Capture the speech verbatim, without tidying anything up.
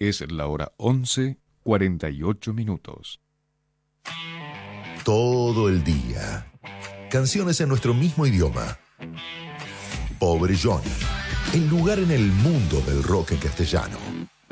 Es la hora once, cuarenta y ocho minutos. Todo el día. Canciones en nuestro mismo idioma. Pobre Johnny. El lugar en el mundo del rock en castellano.